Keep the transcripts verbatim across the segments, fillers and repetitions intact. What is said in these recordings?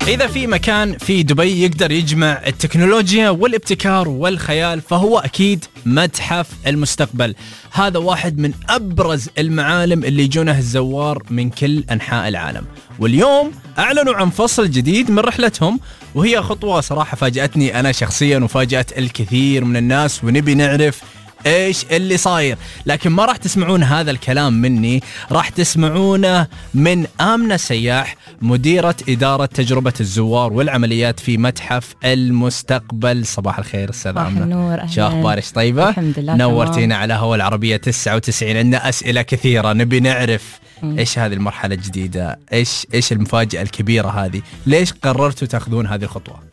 إذا في مكان في دبي يقدر يجمع التكنولوجيا والابتكار والخيال فهو أكيد متحف المستقبل. هذا واحد من أبرز المعالم اللي يجونه الزوار من كل أنحاء العالم، واليوم أعلنوا عن فصل جديد من رحلتهم، وهي خطوة صراحة فاجأتني أنا شخصيا وفاجأت الكثير من الناس، ونبي نعرف ايش اللي صاير. لكن ما راح تسمعون هذا الكلام مني، راح تسمعونه من آمنة سياح، مديرة إدارة تجربة الزوار والعمليات في متحف المستقبل. صباح الخير أستاذ آمنة، شو أخبارك؟ طيبة؟ الحمد لله. نورتينا على هوا العربية تسعة وتسعين. عندنا أسئلة كثيرة، نبي نعرف م. ايش هذه المرحلة الجديدة، ايش ايش المفاجأة الكبيرة هذه، ليش قررتوا تاخذون هذه الخطوة؟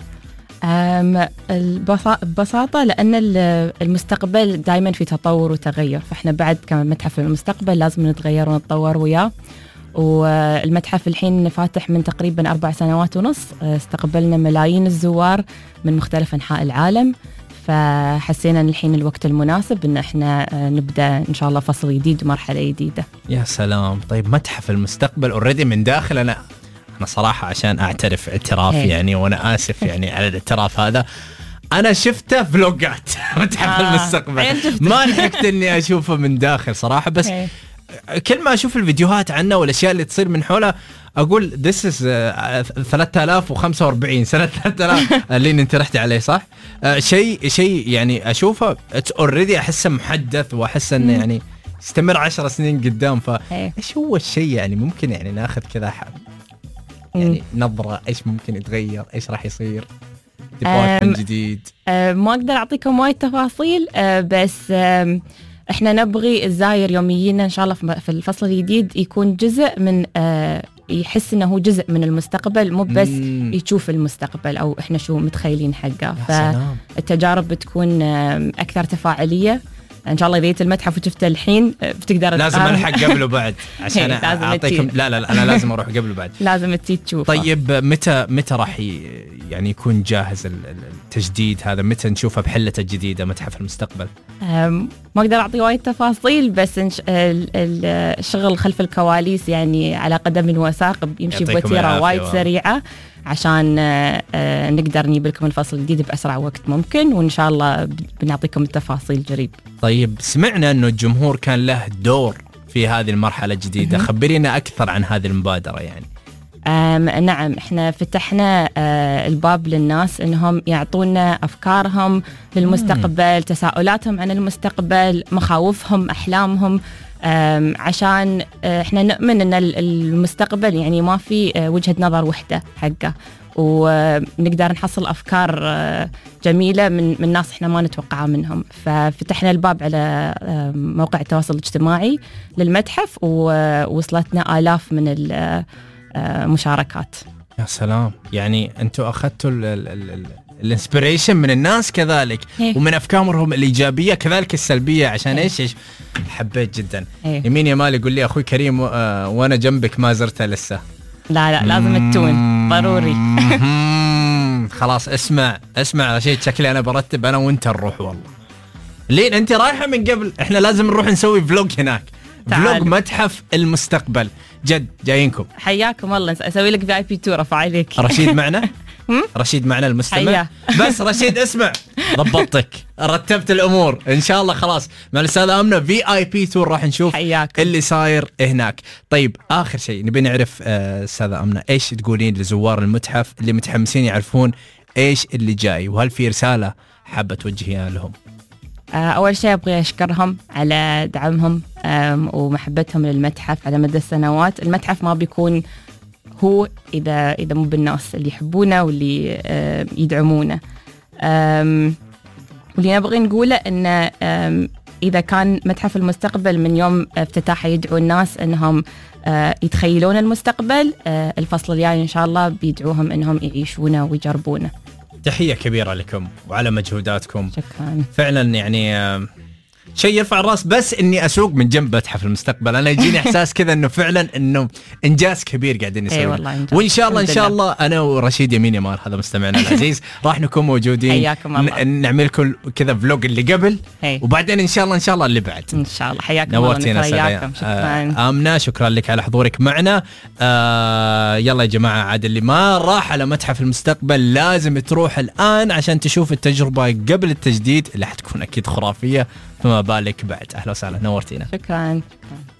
ببساطة لأن المستقبل دائما في تطور وتغير، فإحنا بعد كمتحف المستقبل لازم نتغير ونتطور وياه. والمتحف الحين فاتح من تقريبا أربع سنوات ونص، استقبلنا ملايين الزوار من مختلف أنحاء العالم، فحسينا أن الحين الوقت المناسب أن إحنا نبدأ إن شاء الله فصل جديد ومرحلة جديدة. يا سلام. طيب متحف المستقبل اوريدي من داخل، أنا أنا صراحة عشان أعترف اعتراف هي. يعني وأنا آسف يعني على الاعتراف هذا، أنا شفته فلوجات متحف آه. المستقبل، ما لحقت إني أشوفه من داخل صراحة، بس هي. كل ما أشوف الفيديوهات عنه والأشياء اللي تصير من حوله أقول this is ثلاثة آلاف وخمسة وأربعين سنة ثلاثة آلاف اللي أنت رحت عليه صح؟ uh, شيء شيء يعني أشوفه already أحسه محدث، وأحس إنه يعني يستمر عشر سنين قدام. فإيش هو الشيء يعني ممكن يعني ناخذ كذا يعني نظرة إيش ممكن يتغير، إيش راح يصير ديبارتمنت جديد؟ ما أقدر أعطيكم وايد تفاصيل، بس إحنا نبغي الزاير يوميين إن شاء الله في الفصل الجديد يكون جزء من، يحس إنه هو جزء من المستقبل، مو بس يشوف المستقبل أو إحنا شو متخيلين حقه. فالتجارب بتكون أكثر تفاعلية ان شاء الله. اذا جيت المتحف وشفته الحين بتقدر لازم الحق قبله بعد عشان اعطيكم. لا لا لا انا لازم اروح قبله بعد. لازم تجي تشوفه. طيب متى متى راح يعني يكون جاهز التجديد هذا؟ متى نشوفه بحلته الجديده متحف المستقبل؟ ما اقدر اعطي وايد تفاصيل، بس الشغل خلف الكواليس يعني على قدم وساق، يمشي بوتيره وايد سريعه عشان نقدر نجيب لكم الفصل الجديد بأسرع وقت ممكن، وإن شاء الله بنعطيكم التفاصيل قريب. طيب سمعنا أنه الجمهور كان له دور في هذه المرحلة الجديدة، خبرينا أكثر عن هذه المبادرة يعني. نعم، إحنا فتحنا الباب للناس إنهم يعطونا أفكارهم للمستقبل، تساؤلاتهم عن المستقبل، مخاوفهم، أحلامهم، عشان احنا نؤمن ان المستقبل يعني ما في وجهة نظر وحدة حقه، ونقدر نحصل افكار جميلة من من ناس احنا ما نتوقعها منهم. ففتحنا الباب على موقع التواصل الاجتماعي للمتحف، ووصلتنا آلاف من المشاركات. يا سلام. يعني انتوا اخذتوا الانسبيريشن من الناس كذلك، هي. ومن افكارهم الايجابيه كذلك السلبيه، عشان ايش ايش حبيت جدا. هي. يمين يا مال يقول لي اخوي كريم و... آه وانا جنبك ما زرته لسه. لا لا لازم تتون ضروري. خلاص اسمع اسمع رشيد، شكلي انا برتب انا وانت نروح. والله لين انت رايحه من قبل، احنا لازم نروح نسوي فلوج هناك، فلوج متحف المستقبل. جد جايينكم. حياكم الله، اسوي لك في اي بي تور ارفع عليك. رشيد معنا؟ رشيد معنا المستمع. حيا. بس رشيد اسمع، ضبطتك، رتبت الامور ان شاء الله. خلاص مع الاستاذه امنه في اي بي تور راح نشوف حياكم اللي صاير هناك. طيب اخر شيء نبي نعرف استاذه امنه، ايش تقولين لزوار المتحف اللي متحمسين يعرفون ايش اللي جاي، وهل في رساله حابه توجهيها لهم؟ أول شيء أبغى أشكرهم على دعمهم ومحبتهم للمتحف على مدى السنوات. المتحف ما بيكون هو إذا إذا مو بالناس اللي يحبونه واللي يدعمونه. واللي نبغي نقوله إن إذا كان متحف المستقبل من يوم افتتاحه يدعو الناس إنهم يتخيلون المستقبل، الفصل الجاي إن شاء الله بيدعوهم إنهم يعيشونه ويجربونه. تحية كبيرة لكم وعلى مجهوداتكم. شكرا. فعلا يعني شيء يرفع الراس. بس اني اسوق من جنب متحف المستقبل انا يجيني احساس كذا انه فعلا انه انجاز كبير قاعدين نسويه. اي والله وان شاء الله ان شاء الله انا ورشيد يمين يمار هذا مستمعنا العزيز راح نكون موجودين. حياكم الله. نعمل لكم كذا فلوج اللي قبل هي. وبعدين ان شاء الله ان شاء الله اللي بعد ان شاء الله. حياكم نورتينا الله. حياكم. شكرا آه آمنة، شكرا لك على حضورك معنا. آه يلا يا جماعه، عاد اللي ما راح على متحف المستقبل لازم تروح الان عشان تشوف التجربه قبل التجديد اللي حتكون اكيد خرافيه، فما بالك بعد. اهلا وسهلا، نورتينا. شكرا.